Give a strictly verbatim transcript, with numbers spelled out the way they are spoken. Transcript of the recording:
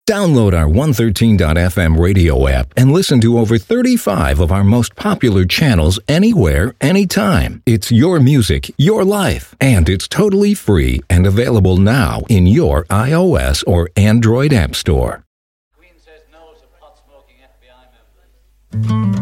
Download our one thirteen dot f m radio app and listen to over thirty-five of our most popular channels anywhere, anytime. It's your music, your life, and it's totally free and available now in your iOS or Android app store. Queen says no to pot-smoking F B I members.